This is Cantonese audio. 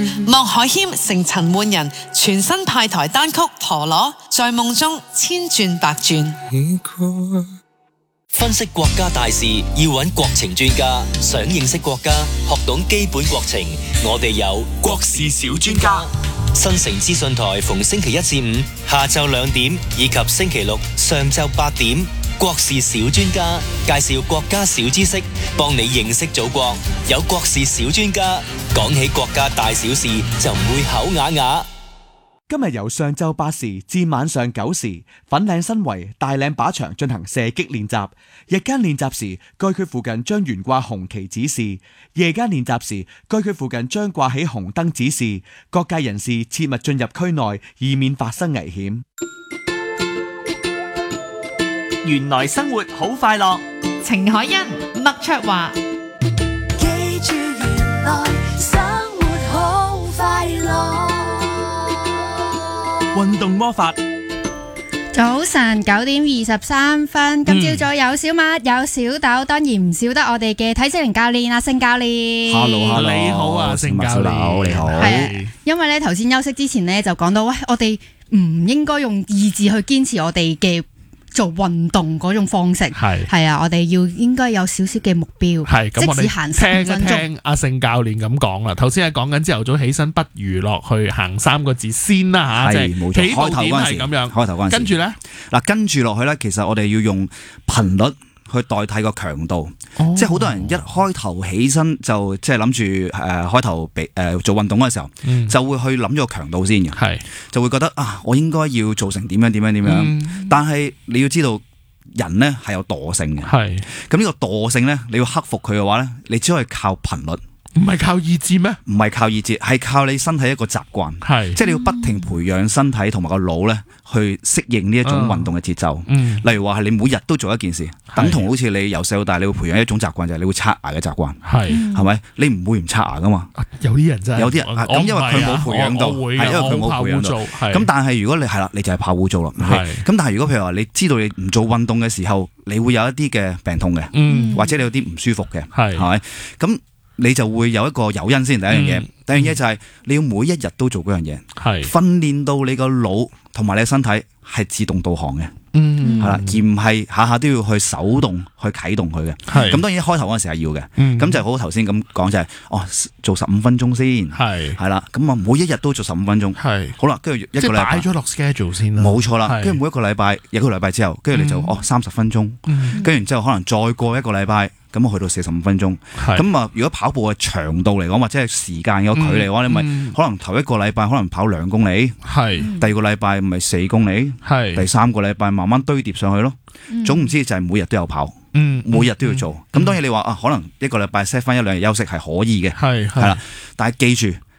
莫海謙成陳奐仁全新派台單曲《陀螺》，在夢中千轉百轉。 分析國家大事要揾國情專家，想認識國家，學懂基本國情，我哋有國事小專家。新城資訊台逢星期一至五下晝2點以及星期六上晝8點，國事小專家介紹國家小知識，幫你認識祖國。有國事小專家，講起國家大小事就唔會口啞啞。 今日由上晝8時至晚上9時，粉嶺新圍大嶺靶場進行射擊練習。日間練習時，該區附近將懸掛紅旗指示；夜間練習時，該區附近將掛起紅燈指示。各界人士切勿進入區內，以免發生危險。 原來生活好快樂， 程海欣、麥卓華。 記住原來生活好快樂。 運動魔法。 早晨9點23分，今朝早有小麥有小豆，當然唔少得我哋嘅體適能教練阿盛教練。 Hello， 你好啊，盛教練，你好。 係因為咧頭先休息之前咧就講到，喂，我哋唔應該用意志去堅持我哋嘅做運動嗰種方式，係啊，我哋應該有少少嘅目標， 咁我哋即使行3分鐘。 聽一聽阿盛教練咁講啦。頭先係講緊朝頭早起身不如落去行3個字先啦嚇，即係冇錯， 起步點係咁樣。 開頭嗰陣時， 跟住咧嗱，跟住落去咧，其實我哋要用頻率去代替個強度，即係好多人一開頭起身就即係諗住開頭做運動嘅時候，就會去諗咗個強度先嘅，就會覺得啊，我應該要做成點樣，但係你要知道人咧係有惰性嘅，咁呢個惰性咧你要克服佢嘅話咧，你只可以靠頻率。 唔係靠意志咩？ 唔係靠意志，係靠你身體一個習慣，即係你要不停培養身體同埋個腦咧，去適應呢一種運動嘅節奏。例如話係你每日都做一件事，等同好似你由細到大，你會培養一種習慣，就係你會刷牙嘅習慣。係咪？你唔會唔刷牙噶嘛？ 有啲人真係， 有啲人咁，因為佢冇培養到，係因為佢冇培養到。咁但係如果你係啦，你就係怕污糟啦。咁但係如果譬如話你知道你唔做運動嘅時候，你會有一啲嘅病痛嘅，或者你有啲唔舒服嘅，係咪？咁你就會有一個誘因先。第一樣嘢，第二樣嘢就係你要每一日都做嗰樣嘢，訓練到你個腦同埋你嘅身體係自動導航嘅，係啦，而唔係下下都要去手動去啟動佢嘅。咁當然一開頭嗰陣時係要嘅，咁就好頭先咁講就係做15分鐘先，係啦，咁啊每一日都做15分鐘，好啦，跟住一個禮拜擺咗落 schedule 先啦， 冇錯啦，跟住每一個禮拜一個禮拜之後，跟住你就30分鐘，跟住之後可能再過一個禮拜。咁我去到45分鐘，咁啊，如果跑步嘅長度嚟講，或者係時間嘅距離嘅話，你咪可能頭一個禮拜可能跑2公里，第二個禮拜咪4公里，第3個禮拜慢慢堆疊上去咯。總唔知就係每日都有跑，每日都要做。咁當然你話可能一個禮拜 set 翻1-2日休息係可以嘅，係啦。但係記住